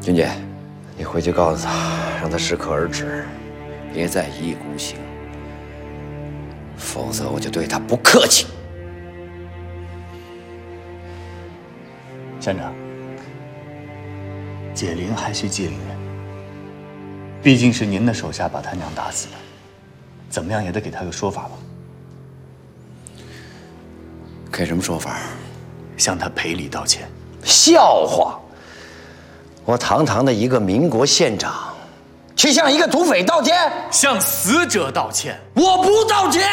军姐，你回去告诉他，让他适可而止，别再一意孤行，否则我就对他不客气。 县长，解铃还须系铃人，毕竟是您的手下把他娘打死的，怎么样也得给他个说法吧？ 给什么说法？ 向他赔礼道歉。 笑话！我堂堂的一个民国县长，去向一个土匪道歉？ 向死者道歉？ 我不道歉！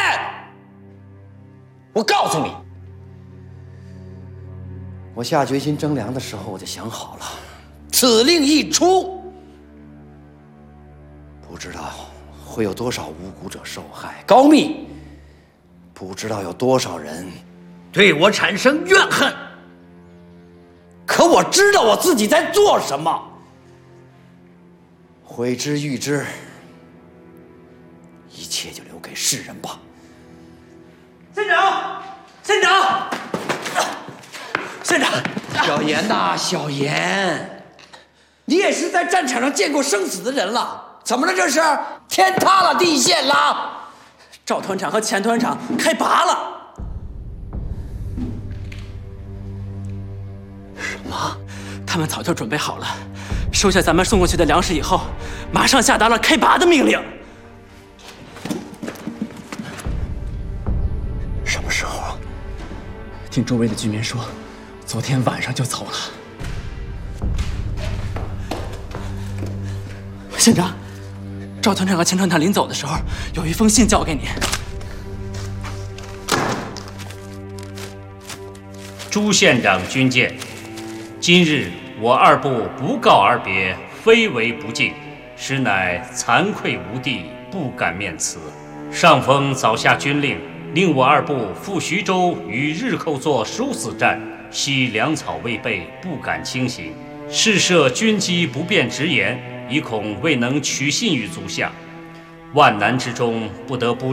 我告诉你，我下决心征粮的时候，我就想好了，此令一出，不知道会有多少无辜者受害，高密不知道有多少人对我产生怨恨。可我知道我自己在做什么，悔之欲之，一切就留给世人吧。 县长，县长，县长， 小严呐，小严，你也是在战场上见过生死的人了，怎么了？这是天塌了地陷了？ 赵团长和钱团长开拔了。 什么？ 他们早就准备好了，收下咱们送过去的粮食以后，马上下达了开拔的命令。 什么时候啊？ 听周围的居民说，昨天晚上就走了。县长，赵团长和钱团长临走的时候，有一封信交给你。 朱县长军舰，今日我二部不告而别，非为不敬，实乃惭愧无地，不敢面辞。上峰早下军令，令我二部赴徐州与日寇作殊死战，惜粮草未备，不敢轻行。事设军机不便直言，以恐未能取信于足下。万难之中，不得不